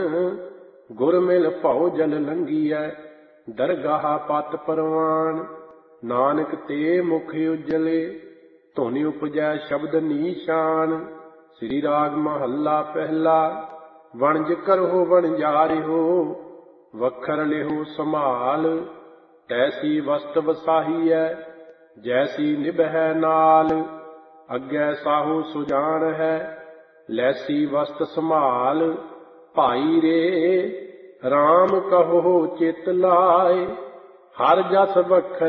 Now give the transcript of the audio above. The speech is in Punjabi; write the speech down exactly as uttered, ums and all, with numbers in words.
ਗੁਰ ਮਿਲ ਭਉ ਜਲ ਲੰਘੀਐ, ਦਰਗਾਹ ਪਤ ਪਰਵਾਨ। ਨਾਨਕ ਤੇ ਮੁਖ ਉਜਲੇ, ਧੁਨ ਉਪਜੈ ਸ਼ਬਦ ਨੀਸ਼ਾਨ। ਸ੍ਰੀ ਰਾਗ ਮਹੱਲਾ ਪਹਿਲਾ। ਵਣਜ ਕਰਹੁ ਵਣਜਾਰਿਹੁ, ਵਖਰ ਲਿਹੁ ਸੰਭਾਲ। ਤੈਸੀ ਵਸਤ ਵਸਾਹੀਐ, ਜੈਸੀ ਨਿਭੈ ਨਾਲ। ਅੱਗੇ ਸਾਹੂ ਸੁਜਾਨ ਹੈ, ਲੈਸੀ ਵਸਤ ਸੰਭਾਲ। ਭਾਈ ਰੇ RAM ਕਹੋ ਚਿਤ ਲਾਏ, ਹਰ ਜਸ ਵਖਰ